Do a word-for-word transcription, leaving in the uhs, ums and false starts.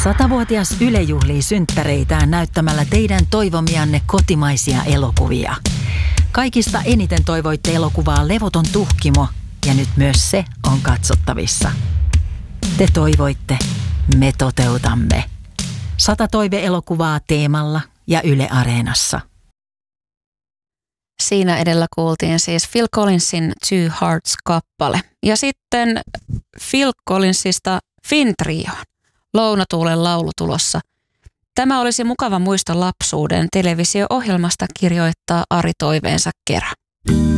Satavuotias Yle juhlii synttäreitään näyttämällä teidän toivomianne kotimaisia elokuvia. Kaikista eniten toivoitte elokuvaa Levoton tuhkimo, ja nyt myös se on katsottavissa. Te toivoitte, me toteutamme. Sata toive-elokuvaa Teemalla ja Yle Areenassa. Siinä edellä kuultiin siis Phil Collinsin Two Hearts-kappale. Ja sitten Phil Collinsista Finn-trioon. Lounatuulen laulu tulossa. Tämä olisi mukava muisto lapsuuden televisio-ohjelmasta, kirjoittaa Ari toiveensa kerran.